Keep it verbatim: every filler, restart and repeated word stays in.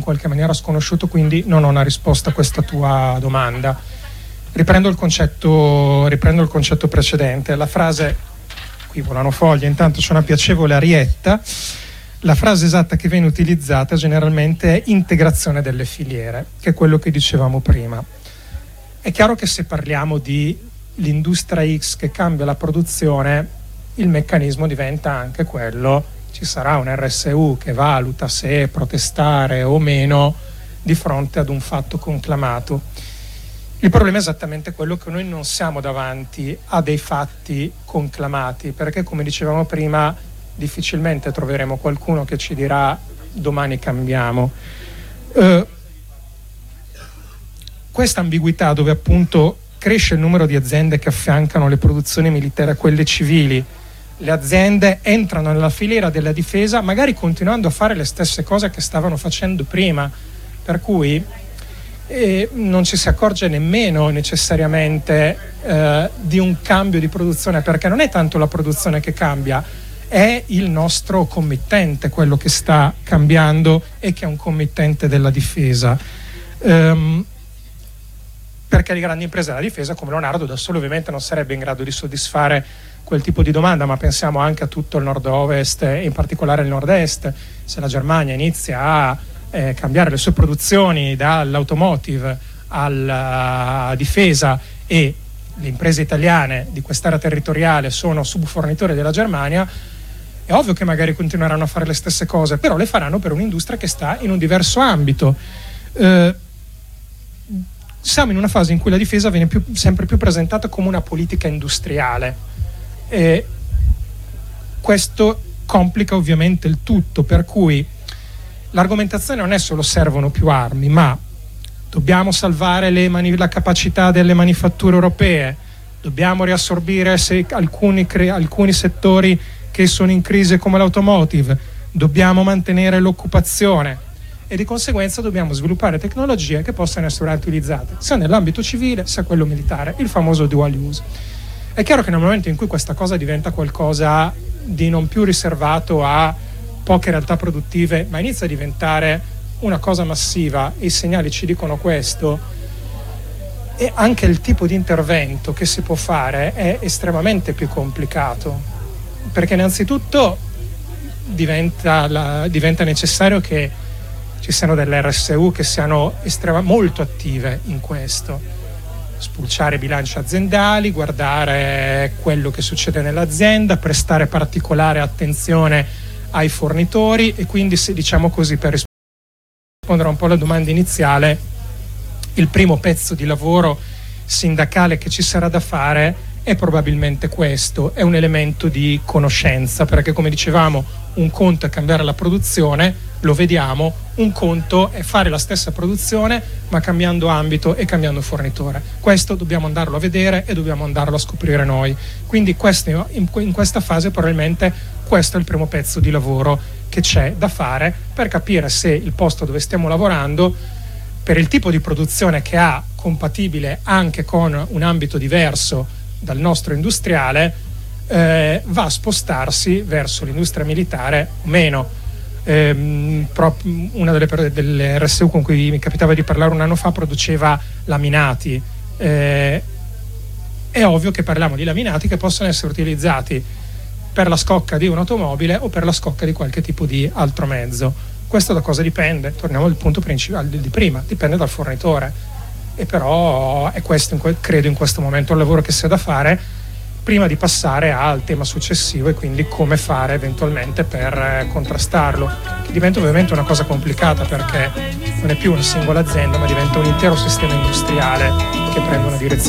in qualche maniera sconosciuto, quindi non ho una risposta a questa tua domanda. Riprendo il concetto, riprendo il concetto precedente. La frase, qui volano foglie, intanto c'è una piacevole arietta, la frase esatta che viene utilizzata generalmente è integrazione delle filiere, che è quello che dicevamo prima. È chiaro che se parliamo di l'industria X che cambia la produzione, il meccanismo diventa anche quello: ci sarà un R S U che valuta se protestare o meno di fronte ad un fatto conclamato. Il problema è esattamente quello che noi non siamo davanti a dei fatti conclamati, perché come dicevamo prima difficilmente troveremo qualcuno che ci dirà domani cambiamo. Eh, questa ambiguità, dove appunto cresce il numero di aziende che affiancano le produzioni militari a quelle civili, le aziende entrano nella filiera della difesa magari continuando a fare le stesse cose che stavano facendo prima, per cui eh, non ci si accorge nemmeno necessariamente eh, di un cambio di produzione, perché non è tanto la produzione che cambia, è il nostro committente quello che sta cambiando e che è un committente della difesa. Um, perché le grandi imprese della difesa come Leonardo da solo ovviamente non sarebbe in grado di soddisfare quel tipo di domanda, ma pensiamo anche a tutto il nord-ovest e in particolare il nord-est. Se la Germania inizia a eh, cambiare le sue produzioni dall'automotive alla difesa e le imprese italiane di quest'area territoriale sono subfornitori della Germania, è ovvio che magari continueranno a fare le stesse cose, però le faranno per un'industria che sta in un diverso ambito. Eh, siamo in una fase in cui la difesa viene più, sempre più presentata come una politica industriale. E questo complica ovviamente il tutto, per cui l'argomentazione non è solo servono più armi, ma dobbiamo salvare le mani- la capacità delle manifatture europee, dobbiamo riassorbire se alcuni, cre- alcuni settori che sono in crisi come l'automotive, dobbiamo mantenere l'occupazione e di conseguenza dobbiamo sviluppare tecnologie che possano essere utilizzate sia nell'ambito civile sia quello militare, il famoso dual use. È chiaro che nel momento in cui questa cosa diventa qualcosa di non più riservato a poche realtà produttive, ma inizia a diventare una cosa massiva, e i segnali ci dicono questo, e anche il tipo di intervento che si può fare è estremamente più complicato, perché innanzitutto diventa, la, diventa necessario che ci siano delle R S U che siano estrema, molto attive in questo. Spulciare bilanci aziendali, guardare quello che succede nell'azienda, prestare particolare attenzione ai fornitori e quindi, se diciamo così, per rispondere un po' alla domanda iniziale, il primo pezzo di lavoro sindacale che ci sarà da fare è probabilmente questo, è un elemento di conoscenza, perché come dicevamo un conto è cambiare la produzione, lo vediamo, un conto è fare la stessa produzione ma cambiando ambito e cambiando fornitore. Questo dobbiamo andarlo a vedere e dobbiamo andarlo a scoprire noi, quindi questo, in, in questa fase probabilmente questo è il primo pezzo di lavoro che c'è da fare per capire se il posto dove stiamo lavorando, per il tipo di produzione che ha, compatibile anche con un ambito diverso dal nostro industriale, eh, va a spostarsi verso l'industria militare o meno. Eh, una delle, delle R S U con cui mi capitava di parlare un anno fa produceva laminati. Eh, è ovvio che parliamo di laminati che possono essere utilizzati per la scocca di un'automobile o per la scocca di qualche tipo di altro mezzo. Questo da cosa dipende? Torniamo al punto principale di prima, dipende dal fornitore. E però è questo, credo, in questo momento il lavoro che si ha da fare prima di passare al tema successivo, e quindi come fare eventualmente per contrastarlo, che diventa ovviamente una cosa complicata, perché non è più una singola azienda ma diventa un intero sistema industriale che prende una direzione